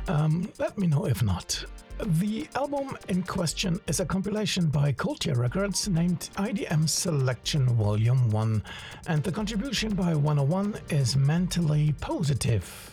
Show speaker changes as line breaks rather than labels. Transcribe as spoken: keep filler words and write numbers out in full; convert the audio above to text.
Um, let me know if not. The album in question is a compilation by Coulter Records named I D M Selection Volume one, and the contribution by one oh one is Mentally Positive.